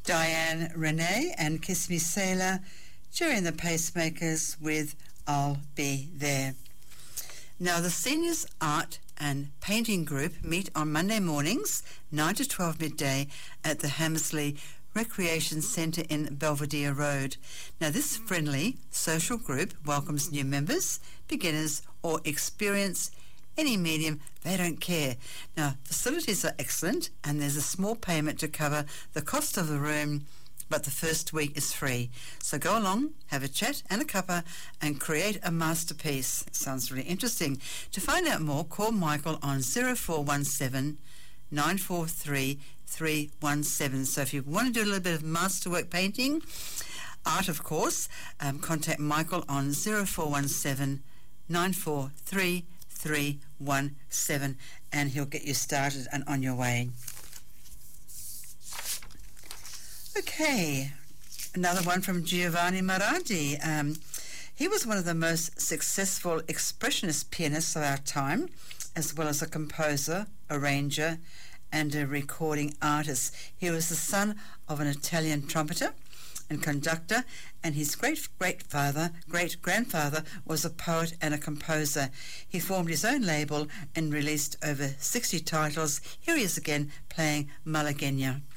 Diane Renee and Kiss Me Sailor, Jerry and the Pacemakers with I'll Be There. Now, the Seniors Art and Painting Group meet on Monday mornings, 9 to 12 midday, at the Hammersley Recreation Centre in Belvedere Road. Now, this friendly social group welcomes new members, beginners, or experience any medium. They don't care. Now, facilities are excellent, and there's a small payment to cover the cost of the room, but the first week is free. So go along, have a chat and a cuppa, and create a masterpiece. Sounds really interesting. To find out more, call Michael on 0417 943 317. So if you want to do a little bit of masterwork painting, art of course, contact Michael on 0417 943 317, and he'll get you started and on your way. Okay, another one from Giovanni Maradi. He was one of the most successful expressionist pianists of our time, as well as a composer, arranger, and a recording artist. He was the son of an Italian trumpeter and conductor, and his great-grandfather was a poet and a composer. He formed his own label and released over 60 titles. Here he is again playing Malagueña.